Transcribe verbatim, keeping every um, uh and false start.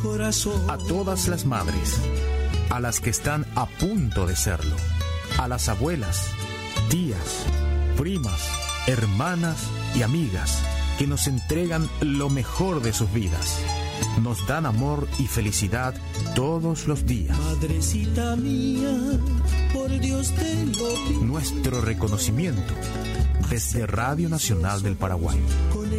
A todas las madres, a las que están a punto de serlo, a las abuelas, tías, primas, hermanas y amigas que nos entregan lo mejor de sus vidas, nos dan amor y felicidad todos los días. Madrecita mía, por Dios te lo pido. Nuestro reconocimiento desde Radio Nacional del Paraguay.